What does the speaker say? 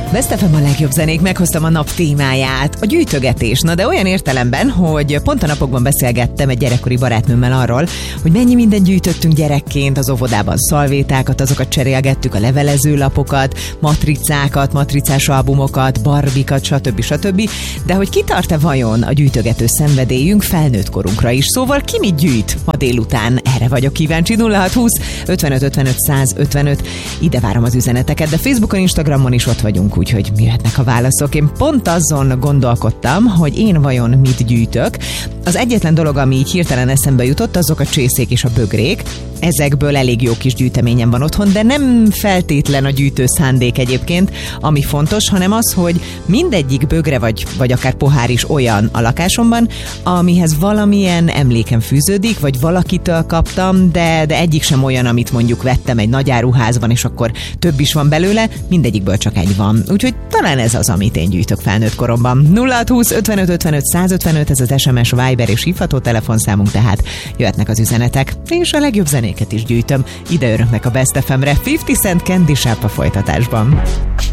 Best FM a legjobb zenék, meghoztam a nap témáját, a gyűjtögetés. Na de olyan értelemben, hogy pont a napokban beszélgettem egy gyerekkori barátnőmmel arról, hogy mennyi mindent gyűjtöttünk gyerekként, az óvodában szalvétákat, azokat cserélgettük, a levelezőlapokat, matricákat, matricás albumokat, barbikat, stb. De hogy kitart-e vajon a gyűjtögető szenvedélyünk felnőtt korunkra is? Szóval ki mit gyűjt ma délután? Erre vagyok kíváncsi. 0620 55 55 155. Ide várom az üzeneteket, de Facebookon, Instagramon is ott vagyunk, úgyhogy jöhetnek a válaszok. Én pont azon gondolkodtam, hogy én vajon mit gyűjtök. Az egyetlen dolog, ami így hirtelen eszembe jutott, azok a csészék és a bögrék. Ezekből elég jó kis gyűjteményem van otthon, de nem feltétlen a gyűjtő szándék egyébként, ami fontos, hanem az, hogy mindegyik bögre vagy akár pohár is olyan a lakásomban, amihez valamilyen emlékem fűződik, vagy valakitől kaptam, de egyik sem olyan, amit mondjuk vettem egy nagyáruházban, és akkor több is van belőle, mindegyikből csak egy van. Úgyhogy talán ez az, amit én gyűjtök felnőtt koromban. 0620 55 55 155, ez az SMS, Viber és hívható telefonszámunk, tehát jöhetnek az üzenetek, és a legjobb zenéket is gyűjtöm. Ide öröknek a Best FM-re, 50 Cent Candy Shop a folytatásban.